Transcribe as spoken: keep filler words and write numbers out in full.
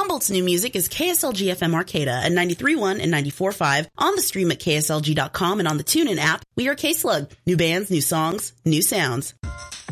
Humboldt's new music is K S L G F M Arcata at ninety-three point one and ninety-four point five, on the stream at K S L G dot com and on the TuneIn app. We are K-Slug. New bands, new songs, new sounds.